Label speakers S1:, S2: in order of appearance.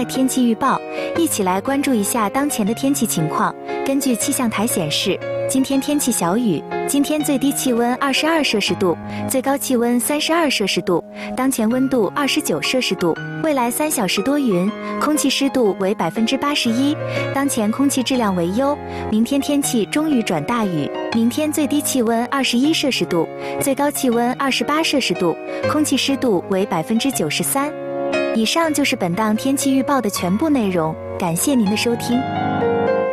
S1: 天气预报，一起来关注一下当前的天气情况。根据气象台显示，今天天气小雨，今天最低气温22摄氏度，最高气温32摄氏度，当前温度29摄氏度。未来3小时多云，空气湿度为81%，当前空气质量为优。明天天气中雨转大雨，明天最低气温21摄氏度，最高气温28摄氏度，空气湿度为93%。以上就是本档天气预报的全部内容，感谢您的收听。